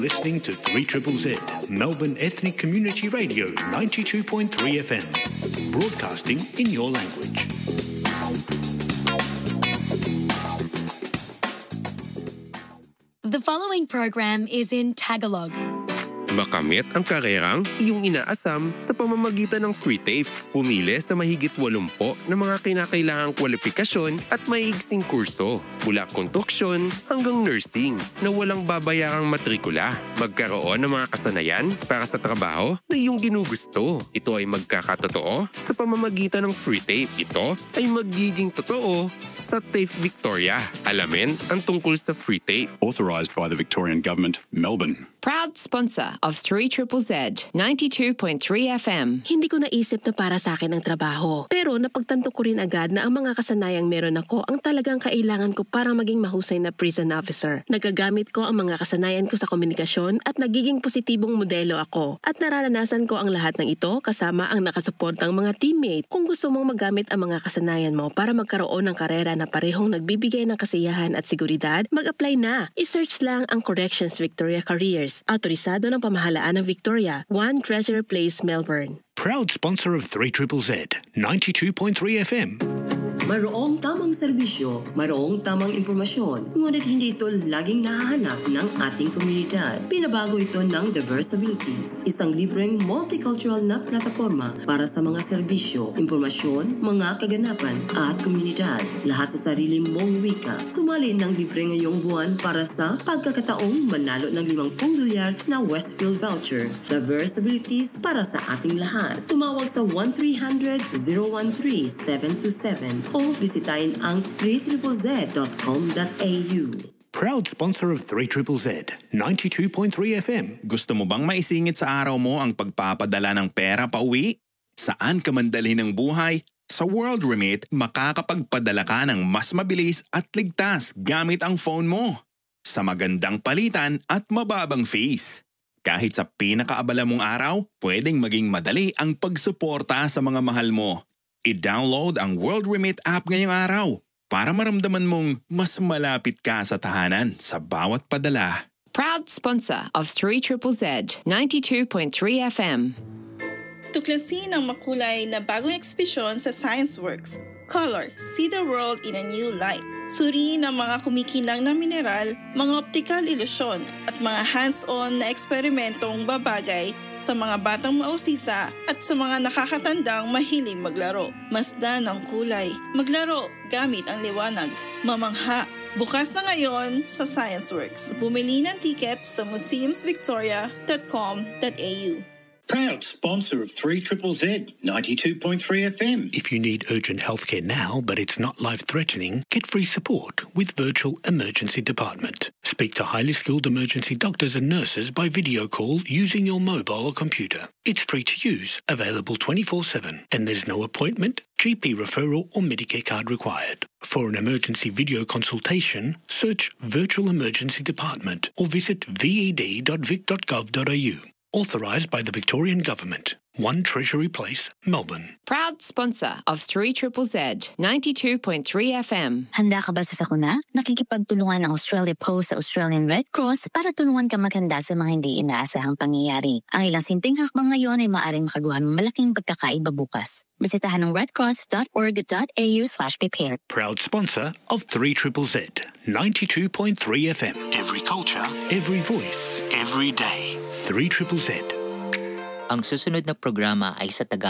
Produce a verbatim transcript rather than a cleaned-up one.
Listening to three Triple Z, Melbourne Ethnic Community Radio ninety-two point three F M. Broadcasting in your language. The following program is in Tagalog. Makamit ang karerang iyong inaasam sa pamamagitan ng Free TAFE. Pumili sa mahigit walumpo na mga kinakailangang kwalifikasyon at maiigsing kurso mula konstruksyon hanggang nursing na walang babayarang matrikula. Magkaroon ng mga kasanayan para sa trabaho na iyong ginugusto. Ito ay magkakatotoo sa pamamagitan ng Free TAFE. Ito ay magiging totoo sa TAFE Victoria. Alamin ang tungkol sa Free TAFE. Authorised by the Victorian Government, Melbourne. Proud sponsor of three Triple Z, ninety-two point three F M. Hindi ko naisip na para sa akin ang trabaho. Pero napagtanto ko rin agad na ang mga kasanayang meron ako ang talagang kailangan ko para maging mahusay na prison officer. Nagagamit ko ang mga kasanayan ko sa komunikasyon at nagiging positibong modelo ako. At nararanasan ko ang lahat ng ito kasama ang nakasuportang mga teammate. Kung gusto mong magamit ang mga kasanayan mo para magkaroon ng karera na parehong nagbibigay ng kasiyahan at seguridad, mag-apply na. I-search lang ang Corrections Victoria Careers. Autorisado ng pamahalaan ng Victoria, one Treasure Place, Melbourne. Proud sponsor of three Triple Z, ninety-two point three F M. Mayroong tamang serbisyo, mayroong tamang impormasyon, ngunit hindi ito laging nahahanap ng ating komunidad. Pinabago ito ng Diversabilities, isang libreng multicultural na plataforma para sa mga serbisyo, impormasyon, mga kaganapan at komunidad. Lahat sa sarili mong wika. Sumali ng libre ngayong buwan para sa pagkakataong manalo ng limangpung dolyar na Westfield voucher. Diversabilities para sa ating lahat. Tumawag sa one three hundred, zero one three, seven two seven o bisitahin ang three triple z dot com dot a u. Proud sponsor of three Triple Z, ninety-two point three F M. Gusto mo bang maisingit sa araw mo ang pagpapadala ng pera pa uwi? Saan ka man dalhin ng buhay? Sa World Remit, makakapagpadala ka ng mas mabilis at ligtas gamit ang phone mo. Sa magandang palitan at mababang fees. Kahit sa pinakaabala mong araw, pwedeng maging madali ang pagsuporta sa mga mahal mo. I-download ang World Remit app ngayong araw para maramdaman mong mas malapit ka sa tahanan sa bawat padala. Proud sponsor of three Triple Z, ninety-two point three F M. Tuklasin ang makulay na bagong ekspedisyon sa ScienceWorks. Color, see the world in a new light. Suriin ang mga kumikinang na mineral, mga optical ilusyon at mga hands-on na eksperimentong babagay sa mga batang mausisa at sa mga nakakatandang mahiling maglaro. Masdan ang kulay. Maglaro gamit ang liwanag. Mamangha. Bukas na ngayon sa ScienceWorks. Bumili ng tiket sa museums victoria dot com dot a u. Proud sponsor of three Triple Z, ninety-two point three F M. If you need urgent healthcare now, but it's not life-threatening, get free support with Virtual Emergency Department. Speak to highly skilled emergency doctors and nurses by video call using your mobile or computer. It's free to use, available twenty-four seven, and there's no appointment, G P referral or Medicare card required. For an emergency video consultation, search Virtual Emergency Department or visit v e d dot vic dot gov dot a u. Authorised by the Victorian Government. one Treasury Place, Melbourne. Proud sponsor of three Triple Z, ninety-two point three F M. Handa ka ba sa sakuna? Nakikipagtulungan ang Australia Post sa Australian Red Cross para tulungan ka maghanda sa mga hindi inaasahang pangyayari. Ang ilang simpleng hakbang ngayon ay maaaring makagawa ng malaking pagkakaiba bukas. Bisitahan ng redcross dot org dot a u slash prepare. Proud sponsor of three Triple Z, ninety-two point three F M. Every culture, every voice, every day. three Triple Z. Ang susunod na programa ay sa Tagalog.